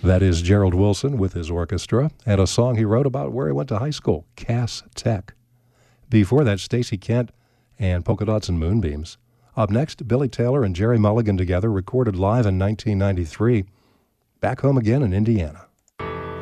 That is Gerald Wilson with his orchestra and a song he wrote about where he went to high school, Cass Tech. Before that, Stacey Kent and Polka Dots and Moonbeams. Up next, Billy Taylor and Jerry Mulligan together recorded live in 1993, Back Home Again in Indiana.